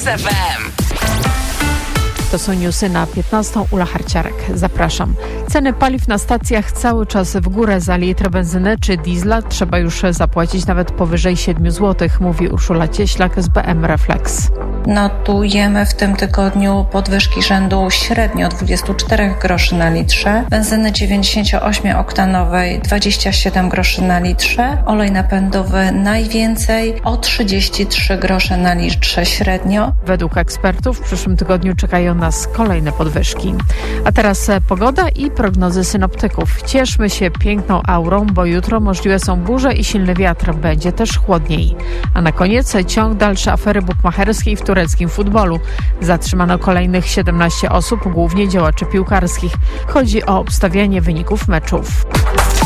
FM. To są newsy na 15. Ula Harciarek. Zapraszam. Ceny paliw na stacjach cały czas w górę. Za litr benzyny czy diesla trzeba już zapłacić nawet powyżej 7 zł, mówi Urszula Cieślak z BM Reflex. Notujemy w tym tygodniu podwyżki rzędu średnio 24 groszy na litrze, benzyny 98-oktanowej 27 groszy na litrze, olej napędowy najwięcej o 33 grosze na litrze średnio. Według ekspertów w przyszłym tygodniu czekają nas kolejne podwyżki. A teraz pogoda i prognozy synoptyków. Cieszmy się piękną aurą, bo jutro możliwe są burze i silny wiatr. Będzie też chłodniej. A na koniec ciąg dalszy afery bukmacherskiej w tureckim futbolu. Zatrzymano kolejnych 17 osób, głównie działaczy piłkarskich. Chodzi o obstawianie wyników meczów.